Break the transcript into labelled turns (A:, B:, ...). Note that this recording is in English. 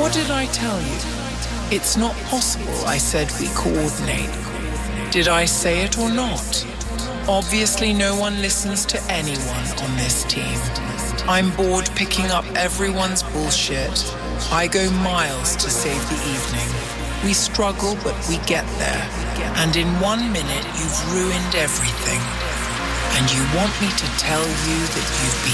A: What did I tell you? It's not possible, I said we coordinate. Did I say it or not? Obviously no one listens to anyone on this team. I'm bored picking up everyone's bullshit. I go miles to save the evening. We struggle, but we get there. And in 1 minute, you've ruined everything. And you want me to tell you that you've